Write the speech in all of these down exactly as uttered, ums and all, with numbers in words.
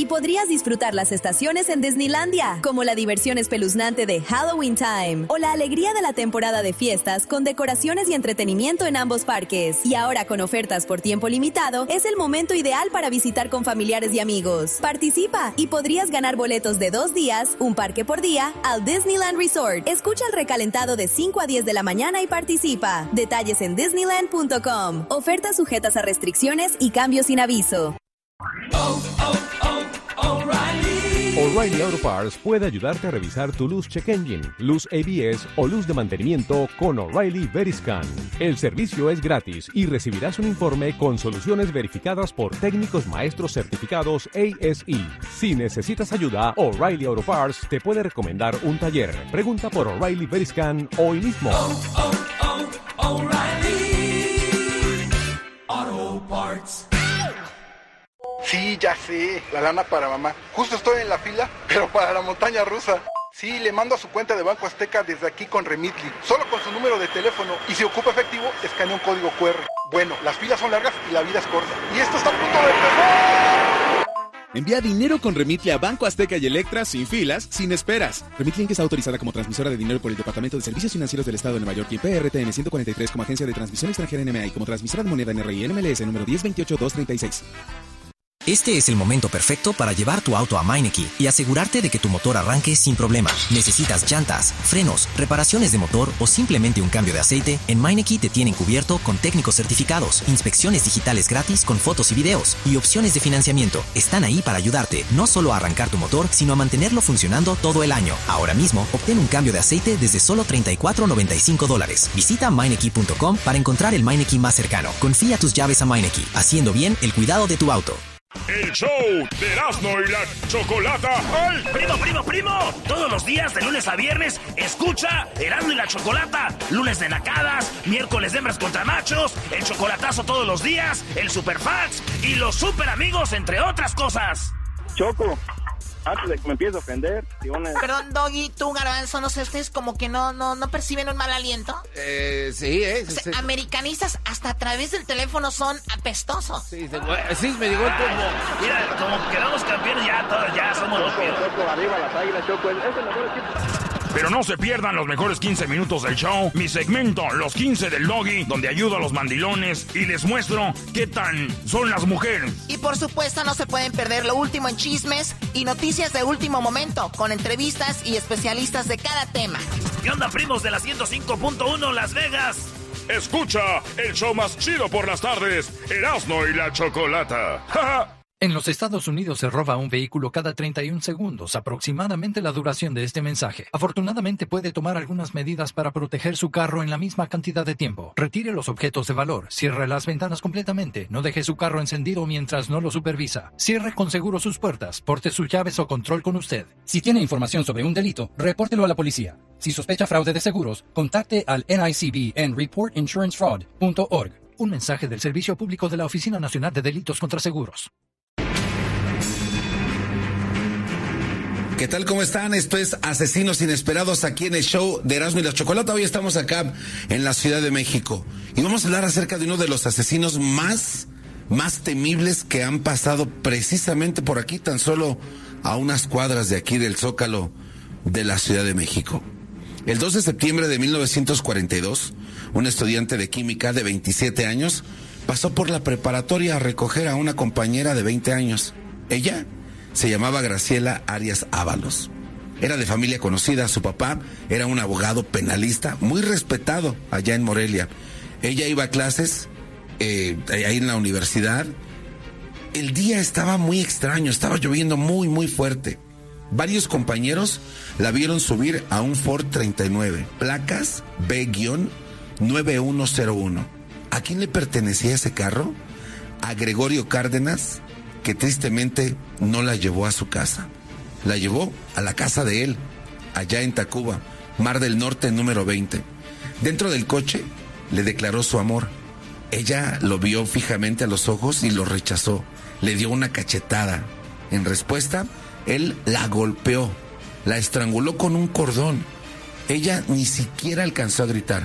podrías disfrutar las estaciones en Disneylandia, como la diversión espeluznante de Halloween Time o la alegría de la temporada de fiestas con decoraciones y entretenimiento en ambos parques. Y ahora con ofertas por tiempo limitado, es el momento ideal para visitar con familiares y amigos. Participa y podrías ganar boletos de dos días, un parque por día, al Disneyland Resort. Escucha el recalentado de cinco a diez de la mañana y participa. Detalles en disneyland punto com. Ofertas sujetas a restricciones y cambios sin aviso. Oh, oh, oh, O'Reilly. O'Reilly Auto Parts puede ayudarte a revisar tu luz check engine, luz A B S o luz de mantenimiento con O'Reilly Veriscan. El servicio es gratis y recibirás un informe con soluciones verificadas por técnicos maestros certificados A S E. Si necesitas ayuda, O'Reilly Auto Parts te puede recomendar un taller. Pregunta por O'Reilly Veriscan hoy mismo. Oh, oh, oh, O'Reilly Auto Parts. Sí, ya sé, la lana para mamá. Justo estoy en la fila, pero para la montaña rusa. Sí, le mando a su cuenta de Banco Azteca desde aquí con Remitly, solo con su número de teléfono, y si ocupa efectivo, escanea un código cu erre. Bueno, las filas son largas y la vida es corta. Y esto está a punto de empezar. Envía dinero con Remitly a Banco Azteca y Electra sin filas, sin esperas. Remitly Inc está autorizada como transmisora de dinero por el Departamento de Servicios Financieros del Estado de Nueva York y P R T N ciento cuarenta y tres como agencia de transmisión extranjera N M A y como transmisora de moneda N R I N M L S número diez veintiocho dos treinta y seis. Este es el momento perfecto para llevar tu auto a Meineke y asegurarte de que tu motor arranque sin problema. ¿Necesitas llantas, frenos, reparaciones de motor o simplemente un cambio de aceite? En Meineke te tienen cubierto con técnicos certificados, inspecciones digitales gratis con fotos y videos y opciones de financiamiento. Están ahí para ayudarte no solo a arrancar tu motor, sino a mantenerlo funcionando todo el año. Ahora mismo, obtén un cambio de aceite desde solo treinta y cuatro noventa y cinco dólares. Visita Meineke punto com para encontrar el Meineke más cercano. Confía tus llaves a Meineke, haciendo bien el cuidado de tu auto. El show de Erasmo y la Chocolata. ¡Ay! Primo, primo, primo. Todos los días, de lunes a viernes, escucha Erasmo y la Chocolata. Lunes de nacadas, miércoles de hembras contra machos, el chocolatazo todos los días, el superfax y los super amigos, entre otras cosas. Choco, antes de que me empiece a ofender, si una... Perdón, Doggy, tú, Garbanzo, no sé, ustedes como que no, no, no perciben un mal aliento. Eh, sí, eh. O sea, sí. Americanistas hasta a través del teléfono son apestosos. Sí, sí, me llegó el turno. Mira, como quedamos campeones, ya todos, ya somos los Choco, Choco, arriba las águilas, Choco, es el mejor equipo. Pero no se pierdan los mejores quince minutos del show, mi segmento, los quince del Doggy, donde ayudo a los mandilones y les muestro qué tan son las mujeres. Y por supuesto no se pueden perder lo último en chismes y noticias de último momento, con entrevistas y especialistas de cada tema. ¿Qué onda, primos de la ciento cinco punto uno Las Vegas? Escucha el show más chido por las tardes, Erasmo y la Chocolata. ¡Ja, ja! En los Estados Unidos se roba un vehículo cada treinta y un segundos, aproximadamente la duración de este mensaje. Afortunadamente puede tomar algunas medidas para proteger su carro en la misma cantidad de tiempo. Retire los objetos de valor, cierre las ventanas completamente, no deje su carro encendido mientras no lo supervisa. Cierre con seguro sus puertas, porte sus llaves o control con usted. Si tiene información sobre un delito, repórtelo a la policía. Si sospecha fraude de seguros, contacte al N I C B en report insurance fraud punto org. Un mensaje del Servicio Público de la Oficina Nacional de Delitos contra Seguros. ¿Qué tal? ¿Cómo están? Esto es Asesinos Inesperados aquí en el show de Erasmo y la Chocolata. Hoy estamos acá en la Ciudad de México y vamos a hablar acerca de uno de los asesinos más, más temibles que han pasado precisamente por aquí, tan solo a unas cuadras de aquí del Zócalo de la Ciudad de México. El dos de septiembre de mil novecientos cuarenta y dos, un estudiante de química de veintisiete años pasó por la preparatoria a recoger a una compañera de veinte años. Ella se llamaba Graciela Arias Ábalos. Era de familia conocida, su papá era un abogado penalista muy respetado allá en Morelia. Ella iba a clases eh, ahí en la universidad. El día estaba muy extraño, estaba lloviendo muy muy fuerte. Varios compañeros la vieron subir a un Ford treinta y nueve, placas B nueve uno cero uno. ¿A quién le pertenecía ese carro? A Gregorio Cárdenas, que tristemente no la llevó a su casa. La llevó a la casa de él, allá en Tacuba, Mar del Norte número veinte. Dentro del coche le declaró su amor. Ella lo vio fijamente a los ojos y lo rechazó. Le dio una cachetada. En respuesta, él la golpeó, la estranguló con un cordón. Ella ni siquiera alcanzó a gritar.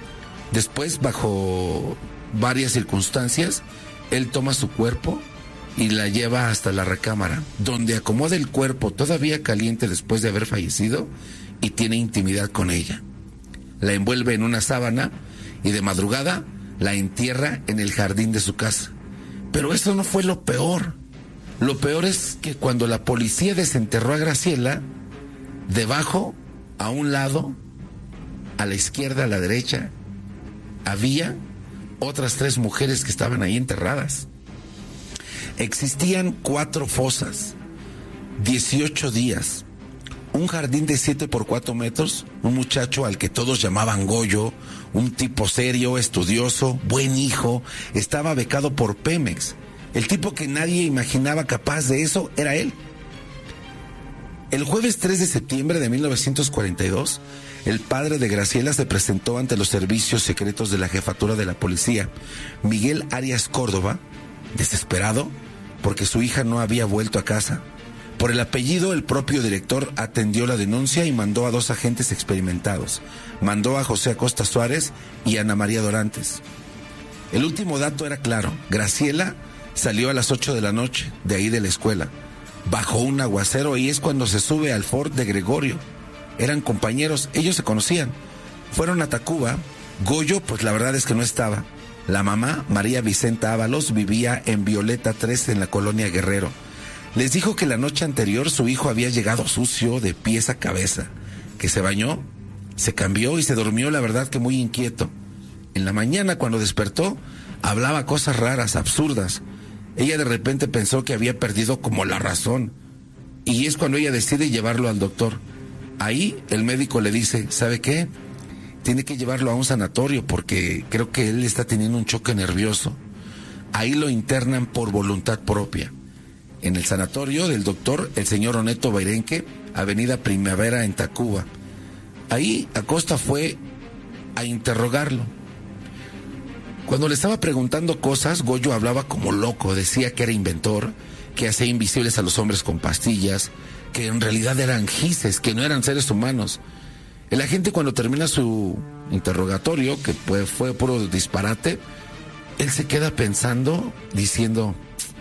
Después, bajo varias circunstancias, él toma su cuerpo y la lleva hasta la recámara, donde acomoda el cuerpo todavía caliente después de haber fallecido y tiene intimidad con ella. La envuelve en una sábana y de madrugada la entierra en el jardín de su casa. Pero eso no fue lo peor. Lo peor es que cuando la policía desenterró a Graciela, debajo, a un lado, a la izquierda, a la derecha, había otras tres mujeres que estaban ahí enterradas. Existían cuatro fosas, dieciocho días, un jardín de siete por cuatro metros, un muchacho al que todos llamaban Goyo, un tipo serio, estudioso, buen hijo, estaba becado por Pemex. El tipo que nadie imaginaba capaz de eso era él. El jueves tres de septiembre de mil novecientos cuarenta y dos, el padre de Graciela se presentó ante los servicios secretos de la jefatura de la policía, Miguel Arias Córdoba, desesperado porque su hija no había vuelto a casa. Por el apellido, el propio director atendió la denuncia y mandó a dos agentes experimentados. Mandó a José Acosta Suárez y Ana María Dorantes. El último dato era claro. Graciela salió a las ocho de la noche, de ahí de la escuela. Bajó un aguacero y es cuando se sube al Ford de Gregorio. Eran compañeros, ellos se conocían. Fueron a Tacuba. Goyo, pues la verdad es que no estaba. La mamá, María Vicenta Ábalos, vivía en Violeta tres en la colonia Guerrero. Les dijo que la noche anterior su hijo había llegado sucio de pies a cabeza, que se bañó, se cambió y se durmió, la verdad que muy inquieto. En la mañana, cuando despertó, hablaba cosas raras, absurdas. Ella de repente pensó que había perdido como la razón. Y es cuando ella decide llevarlo al doctor. Ahí el médico le dice, ¿sabe qué? Tiene que llevarlo a un sanatorio porque creo que él está teniendo un choque nervioso. Ahí lo internan por voluntad propia. En el sanatorio del doctor, el señor Oneto Beirenque, Avenida Primavera en Tacuba. Ahí Acosta fue a interrogarlo. Cuando le estaba preguntando cosas, Goyo hablaba como loco, decía que era inventor, que hacía invisibles a los hombres con pastillas, que en realidad eran gises, que no eran seres humanos. El agente, cuando termina su interrogatorio, que fue, fue puro disparate, él se queda pensando, diciendo,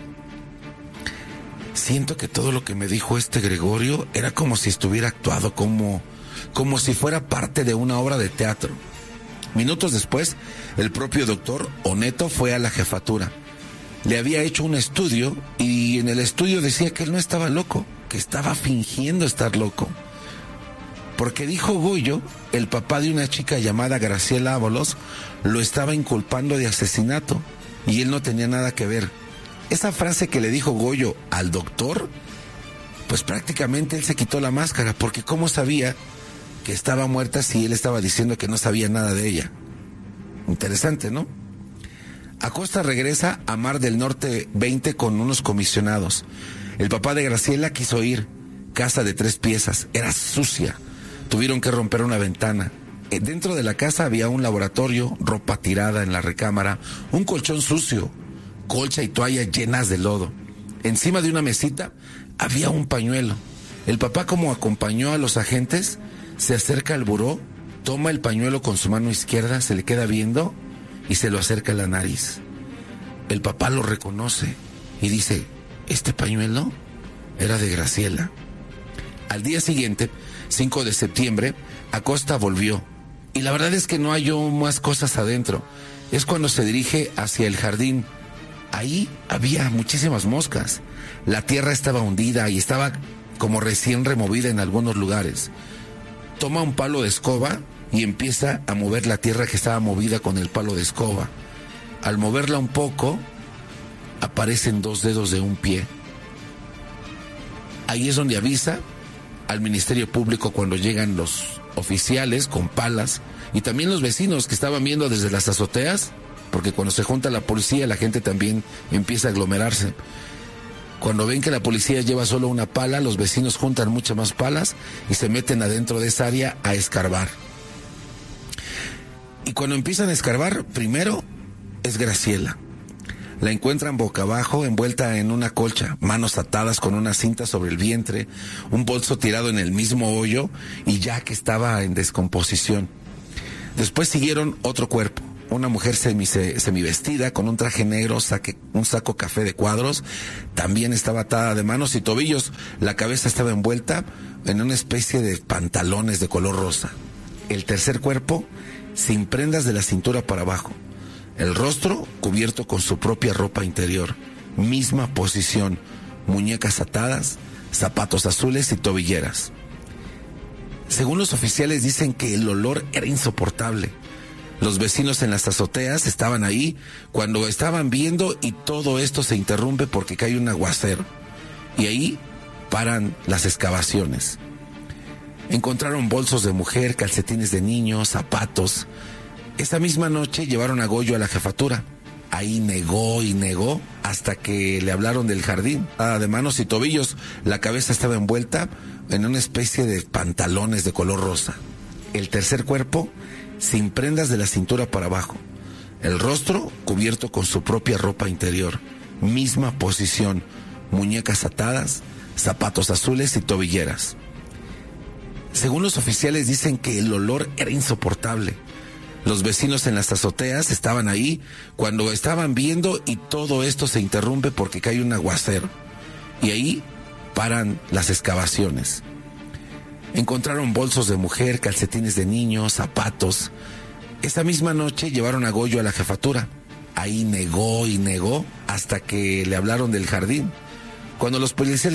siento que todo lo que me dijo este Gregorio era como si estuviera actuado, como, como si fuera parte de una obra de teatro. Minutos después, el propio doctor Oneto fue a la jefatura. Le había hecho un estudio y en el estudio decía que él no estaba loco, que estaba fingiendo estar loco. Porque dijo Goyo, el papá de una chica llamada Graciela Ábalos, lo estaba inculpando de asesinato y él no tenía nada que ver. Esa frase que le dijo Goyo al doctor, pues prácticamente él se quitó la máscara, porque ¿cómo sabía que estaba muerta si él estaba diciendo que no sabía nada de ella? Interesante, ¿no? Acosta regresa a Mar del Norte veinte con unos comisionados. El papá de Graciela quiso ir, casa de tres piezas, era sucia. Tuvieron que romper una ventana. Dentro de la casa había un laboratorio, ropa tirada en la recámara, un colchón sucio, colcha y toalla llenas de lodo. Encima de una mesita había un pañuelo. El papá, como acompañó a los agentes, se acerca al buró, toma el pañuelo con su mano izquierda, se le queda viendo y se lo acerca a la nariz. El papá lo reconoce y dice, este pañuelo era de Graciela. Al día siguiente, cinco de septiembre, Acosta volvió. Y la verdad es que no halló más cosas adentro. Es cuando se dirige hacia el jardín. Ahí había muchísimas moscas. La tierra estaba hundida y estaba como recién removida en algunos lugares. Toma un palo de escoba y empieza a mover la tierra que estaba movida con el palo de escoba. Al moverla un poco, aparecen dos dedos de un pie. Ahí es donde avisa al Ministerio Público cuando llegan los oficiales con palas y también los vecinos que estaban viendo desde las azoteas, porque cuando se junta la policía la gente también empieza a aglomerarse. Cuando ven que la policía lleva solo una pala, los vecinos juntan muchas más palas y se meten adentro de esa área a escarbar. Y cuando empiezan a escarbar, primero es Graciela. La encuentran boca abajo, envuelta en una colcha, manos atadas con una cinta sobre el vientre, un bolso tirado en el mismo hoyo y ya que estaba en descomposición. Después siguieron otro cuerpo, una mujer semi, semivestida con un traje negro, saque, un saco café de cuadros, también estaba atada de manos y tobillos. La cabeza estaba envuelta en una especie de pantalones de color rosa. El tercer cuerpo, sin prendas de la cintura para abajo. El rostro cubierto con su propia ropa interior. Misma posición, muñecas atadas, zapatos azules y tobilleras. Según los oficiales dicen que el olor era insoportable. Los vecinos en las azoteas estaban ahí cuando estaban viendo y todo esto se interrumpe porque cae un aguacero. Y ahí paran las excavaciones. Encontraron bolsos de mujer, calcetines de niño, zapatos. Esa misma noche llevaron a Goyo a la jefatura. Ahí negó y negó hasta que le hablaron del jardín. Ah, de manos y tobillos, la cabeza estaba envuelta en una especie de pantalones de color rosa. El tercer cuerpo, sin prendas de la cintura para abajo. El rostro cubierto con su propia ropa interior. Misma posición, muñecas atadas, zapatos azules y tobilleras. Según los oficiales dicen que el olor era insoportable. Los vecinos en las azoteas estaban ahí cuando estaban viendo y todo esto se interrumpe porque cae un aguacero. Y ahí paran las excavaciones. Encontraron bolsos de mujer, calcetines de niño, zapatos. Esa misma noche llevaron a Goyo a la jefatura. Ahí negó y negó hasta que le hablaron del jardín. Cuando los policías